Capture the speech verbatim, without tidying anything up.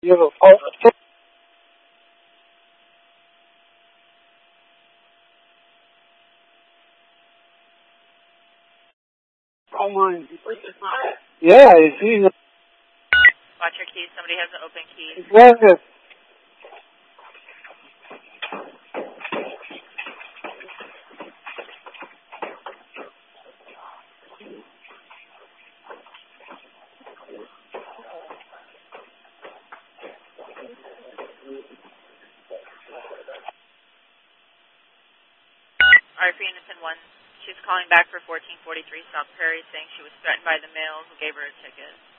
You have a phone? Phone line. Yeah, it's easy. Watch your keys. Somebody has an open key. Yes, yes. All right, for Unison one, she's calling back for fourteen forty-three South Prairie, saying she was threatened by the males who gave her a ticket.